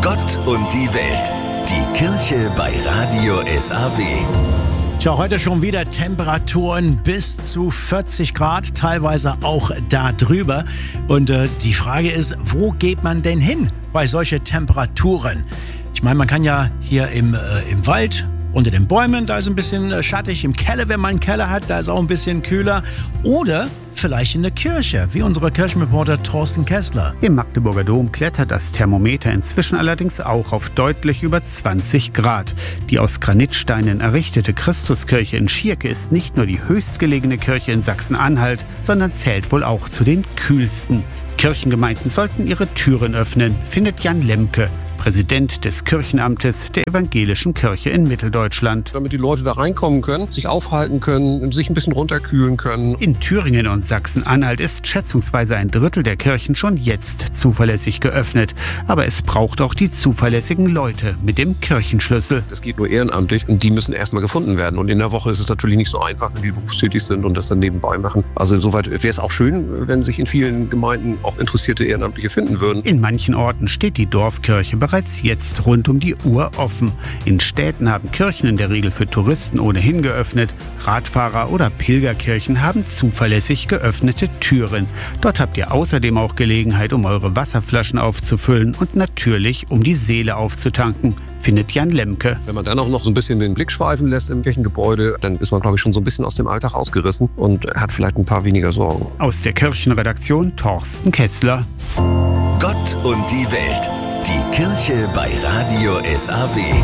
Gott und die Welt. Die Kirche bei Radio SAW. Tja, heute schon wieder Temperaturen bis zu 40 Grad, teilweise auch da drüber. Und die Frage ist, wo geht man denn hin bei solchen Temperaturen? Ich meine, man kann ja hier im Wald, unter den Bäumen, da ist ein bisschen schattig. Im Keller, wenn man einen Keller hat, da ist auch ein bisschen kühler. Oder vielleicht in der Kirche, wie unser Kirchenreporter Thorsten Kessler. Im Magdeburger Dom klettert das Thermometer inzwischen allerdings auch auf deutlich über 20 Grad. Die aus Granitsteinen errichtete Christuskirche in Schierke ist nicht nur die höchstgelegene Kirche in Sachsen-Anhalt, sondern zählt wohl auch zu den kühlsten. Kirchengemeinden sollten ihre Türen öffnen, findet Jan Lemke, Präsident des Kirchenamtes der Evangelischen Kirche in Mitteldeutschland. Damit die Leute da reinkommen können, sich aufhalten können, sich ein bisschen runterkühlen können. In Thüringen und Sachsen-Anhalt ist schätzungsweise ein Drittel der Kirchen schon jetzt zuverlässig geöffnet. Aber es braucht auch die zuverlässigen Leute mit dem Kirchenschlüssel. Das geht nur ehrenamtlich und die müssen erstmal gefunden werden. Und in der Woche ist es natürlich nicht so einfach, wenn die berufstätig sind und das dann nebenbei machen. Also insoweit wäre es auch schön, wenn sich in vielen Gemeinden auch interessierte Ehrenamtliche finden würden. In manchen Orten steht die Dorfkirche bereits jetzt rund um die Uhr offen. In Städten haben Kirchen in der Regel für Touristen ohnehin geöffnet. Radfahrer oder Pilgerkirchen haben zuverlässig geöffnete Türen. Dort habt ihr außerdem auch Gelegenheit, um eure Wasserflaschen aufzufüllen und natürlich, um die Seele aufzutanken, findet Jan Lemke. Wenn man dann auch noch so ein bisschen den Blick schweifen lässt im Kirchengebäude, dann ist man, glaube ich, schon so ein bisschen aus dem Alltag rausgerissen und hat vielleicht ein paar weniger Sorgen. Aus der Kirchenredaktion Thorsten Kessler. Gott und die Welt. Die Kirche bei Radio SAW.